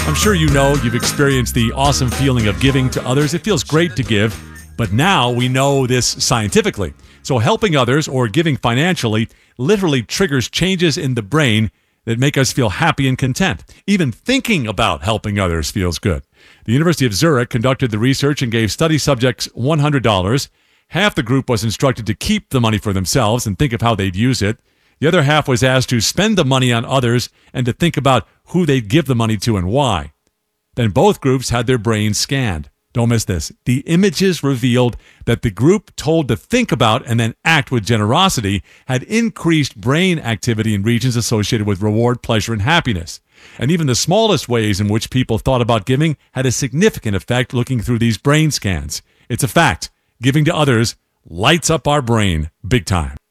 I'm sure you know you've experienced the awesome feeling of giving to others. It feels great to give, but now we know this scientifically. So helping others or giving financially literally triggers changes in the brain that make us feel happy and content. Even thinking about helping others feels good. The University of Zurich conducted the research and gave study subjects $100. Half the group was instructed to keep the money for themselves and think of how they'd use it. The other half was asked to spend the money on others and to think about who they'd give the money to and why. Then both groups had their brains scanned. Don't miss this. The images revealed that the group told to think about and then act with generosity had increased brain activity in regions associated with reward, pleasure, and happiness. And even the smallest ways in which people thought about giving had a significant effect looking through these brain scans. It's a fact. Giving to others lights up our brain big time.